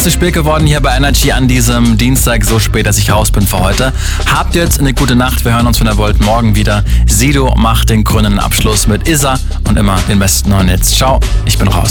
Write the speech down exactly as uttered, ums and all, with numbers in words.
ist zu spät geworden hier bei Energy an diesem Dienstag, so spät, dass ich raus bin für heute. Habt jetzt eine gute Nacht, wir hören uns von der Volt morgen wieder. Sido macht den grünen Abschluss mit Isa und immer den besten neuen Hits. Ciao, ich bin raus.